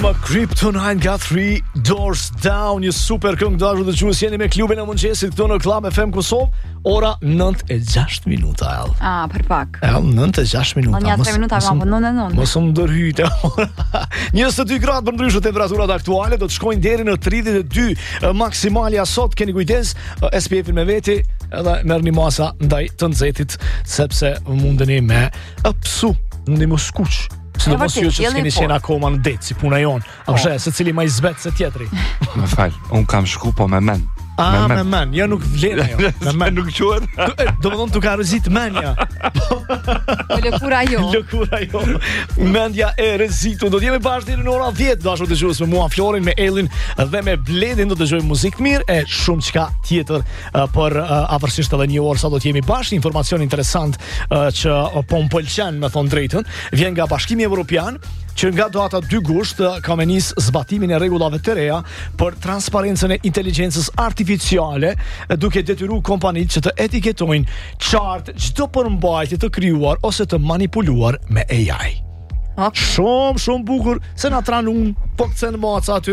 tema Kryptonite nga 3 Doors Down, një super këngë dashur të dëgjues. Jeni me klubin e mëngjesit këtu në Club FM Kosovë. Ora 9:06 minuta. Për pak. 9:06 minuta. Një 3 minuta më vonë, 9:09. Mos më ndërhyjte. 22 gradë për ndryshe temperaturat aktuale, do të shkojnë deri në 32 maksimalja sot. Keni kujdes, SPF-in me veti, edhe merrni masa ndaj të nxehtit, sepse mundeni me psu, mundi mos skuq. Se do mos ju që s'keni qenë akoma në det, si puna jonë. Apshe, se cili ma i zbet se tjetri. Me fal, unë kam shku po me men. Me men, ja nuk vlen ajo. Me men nuk quhet. Do më thonë tu ka rrezit menja. Lëkura jo. Lëkura jo. Mendja e rrezitu. Do të jemi bashkë deri në ora 10, dashur dëgjues, me mua Florin, me Elin dhe me Bledin. Do të dëgjojmë muzikë mirë e shumë çka tjetër për afërsisht edhe një orë sa do të jemi bashkë. Informacion interesant që po më pëlqen, me thon drejtën, vjen nga Bashkimi Evropian, që nga data 2 gusht ka me nis zbatimin e rregullave të reja për transparencën e inteligjencës artificiale, duke detyruar kompanitë që të etiketojnë qartë çdo përmbajtje të krijuar ose të manipuluar me AI. Shumë bukur, se na tran unë, po këtëse në maca aty.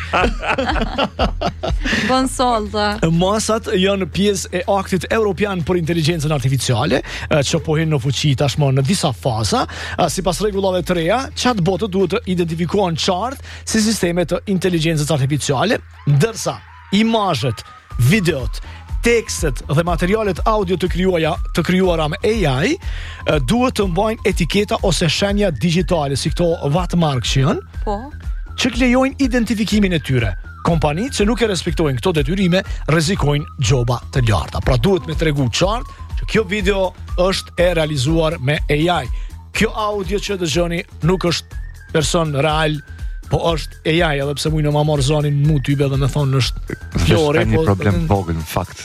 Bon solda. Masat janë pjesë e aktit Europian për Inteligjencën Artificiale, që po hin në fuqi tashmë në disa faza. Sipas rregullave të reja, chatbotët duhet të identifikohen qartë si sisteme të inteligjencës artificiale, ndërsa imazhet, videot, tekstet dhe materialet audio të krijuara me AI duhet të mbajnë etiketa ose shenja digjitale, si këto watermark që janë, që lejojnë identifikimin e tyre. Kompanitë që nuk e respektojnë këto detyrime rrezikojnë gjoba të larta. Pra duhet me tregu qartë që kjo video është e realizuar me AI. Kjo audio që dëgjoni nuk është person real, po është AI, edhe pse mujnë ma marrë zonin mu tybe dhe me thonë është Flori. Është një problem vogël në fakt.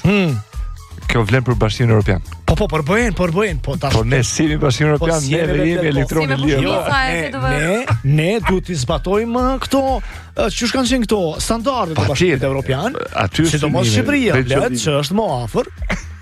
Kjo vlen për Bashkimin Evropian. Po përbëjnë. Po ne si Bashkimin Evropian, ne jemi elektronë lirë. Ne duhet të zbatojmë këto, çu kanë qenë këto standardet e Bashkimit Evropian, sidomos Shqipëria, që është më afër.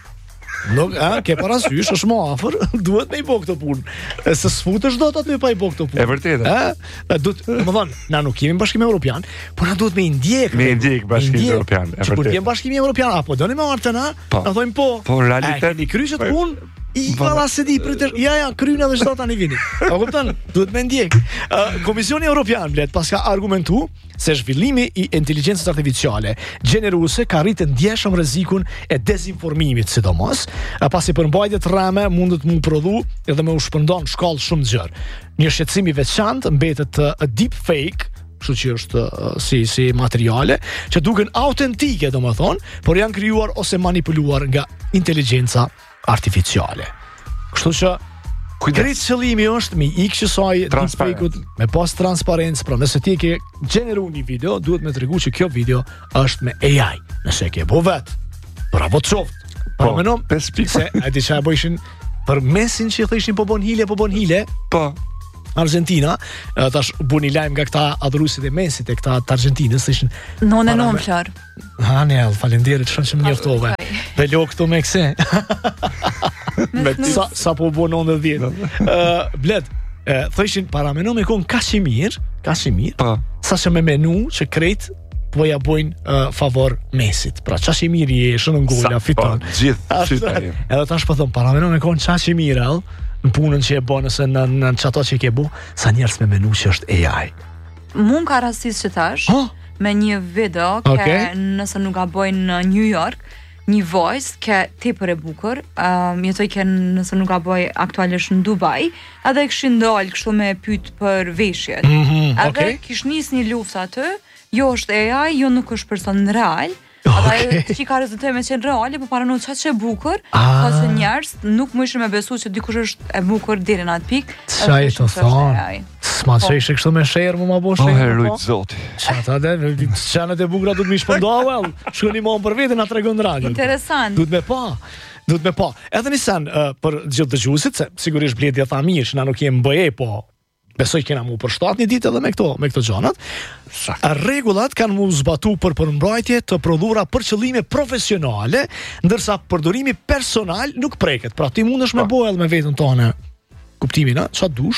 Nuk, ke parasysh, është më afër, duhet me i bëj këtë punë. Se sfutesh dot aty pa i bëj këtë punë. E vërtetë. Duhet, domethënë, na nuk kemi Bashkim Evropian, por na duhet me i ndjek. Me i ndjek Bashkimin Evropian, e vërtetë. Kur jemi Bashkimi Evropian, apo doni me marrë na thojmë po. Po realitet. I kryqet punë. I valla se di pritet. Ja, kryna dhe çdo tani vini. A kupton? Duhet me ndjek. Komisioni Evropian blet paska argumentu se zhvillimi i inteligjencës artificiale gjeneruese ka rritë ndjeshëm rrezikun e dezinformimit, sidomos pasi përmbajtjet rreme mundet mu prodhu edhe me u shpërndon shkallë shumë të gjerë. Një shqetësim i veçantë mbetet deepfake, kështu që është si materiale që duken autentike, domethënë, por janë krijuar ose manipuluar nga inteligjenca artificiale. Kështu që krejt qëllimi është mi ikë qësaj deepfake-ut me pas transparencë. Pra nëse ti ke gjeneru një video, duhet me tregu që kjo video është me AI. Nëse ke bo vetë, bravo të qoftë. Pra menom, se a di që e bojshin për mesin që thëshin po bon hile, po Argentina, tash bu një lajm nga këta adhuruesit e mesit e këta të Argentinës, ishin non Flor. Hanel, faleminderit shumë që më njoftove. Belo këtu me kse. Sa po bu 90. Bled, thëshin para menu me kon Kashimir, po. Sa që me menu që krejt po ja bojnë favor Mesit. Pra Kashimiri e shënën gola fiton. Gjithë qytetarët. Edhe tash po thon para menu me kon Kashimir në punën që e bo, nëse në qato që i ke bo, sa njerës me menu që është AI. Mun ka rastis që tash, me një video, nëse nuk ka bojnë në New York, një voice ke tepër e bukur, jetoj ke nëse nuk ka boj aktualisht në Dubai, edhe këshin dollë kështu me pyet për veshjet. Edhe kish nis një luftë aty, jo është AI, jo nuk është person real. Ata që ka rezultime me qenë reale, po paranohet çka që e bukur, ose njerëz nuk mundishin me besu se dikush është e bukur deri në atë pikë. Çaj të thonë. S'ma çesh kështu me sherr, më bëu sherr. Herujt zoti. Çata dhe çanat e bukura do të më shpëndau, shkoni më për veten na tregon radio. Interesant. Duhet me pa. Edhe nisan për gjithë dëgjuesit, se sigurisht Bledja tha mirë, na nuk jemi BE, po besoj kena mu përshtat një ditë edhe me këto gjanat. Rregullat kanë mu zbatu për përmbrojtje të prodhura për qëllime profesionale, ndërsa përdorimi personal nuk preket. Pra ti mundesh me bojë edhe me veten tonë kuptimin, ç'a dush,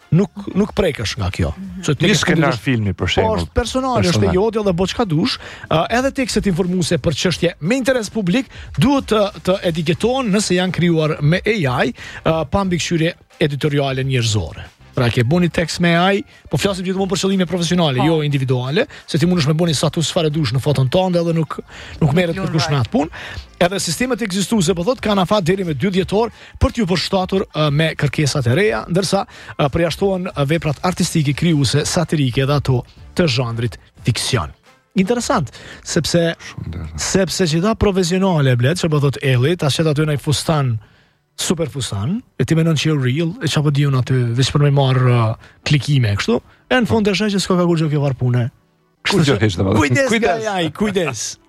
nuk prekësh nga kjo. Një skenar filmi për shembull. Po, personazhi është i joti edhe bëj çka dush, edhe tekstet informuese për çështje me interes publik duhet të etiketohen nëse janë krijuar me AI, pa mbikëqyrje editoriale njerëzore. Pra ke bëni tekst me AI, po flasim gjithmonë për qëllime profesionale, jo individuale, se ti mundesh me bëni status çfarë dush në foton tënde edhe nuk merret kërkush në atë punë. Edhe sistemet ekzistuese po thotë kanë afat deri me 2 dhjetor për t'ju përshtatur me kërkesat e reja, ndërsa përjashtohen veprat artistike krijuese, satirike dhe ato të zhandrit fiksion. Interesant, sepse që ta profesionale blet, që po thotë Elli, ta shet aty në fustan super fustan, e ti menon që real, e që apo diun aty, veç për me marrë klikime, kështu, e në fund të shë që s'ka ka kur gjë kjo varpune. Kujdes, kujdes.